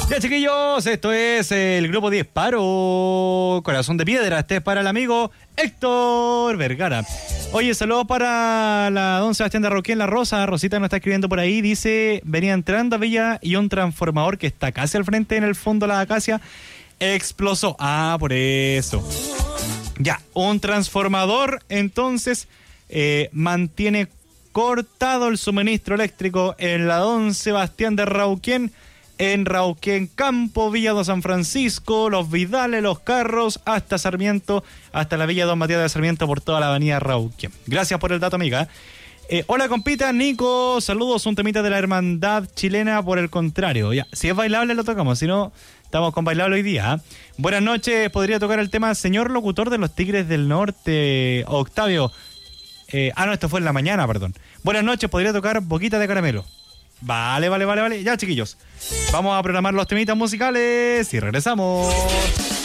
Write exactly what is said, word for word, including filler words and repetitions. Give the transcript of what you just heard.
Ya, chiquillos, esto es el grupo Disparo, Corazón de Piedra. Este es para el amigo Héctor Vergara. Oye, saludos para la don Sebastián de Arauquén, La Rosa. Rosita nos está escribiendo por ahí. Dice, venía entrando a Villa y un transformador que está casi al frente, en el fondo de la acacia, explosó. Ah, por eso. Ya, un transformador, entonces, eh, mantiene cortado el suministro eléctrico en la don Sebastián de Arauquén, en Rauquén Campo, Villa de San Francisco, Los Vidales, Los Carros, hasta Sarmiento, hasta la Villa Don Matías de Sarmiento, por toda la avenida Rauquén. Gracias por el dato, amiga. Eh, hola, compita, Nico, saludos, un temita de la hermandad chilena, por el contrario. Ya, si es bailable lo tocamos, si no, estamos con bailable hoy día. ¿eh? Buenas noches, podría tocar el tema Señor Locutor de los Tigres del Norte, Octavio. Eh, ah, no, esto fue en la mañana, perdón. Buenas noches, podría tocar Boquita de Caramelo. Vale, vale, vale, vale. Ya, chiquillos, vamos a programar los temitas musicales y regresamos.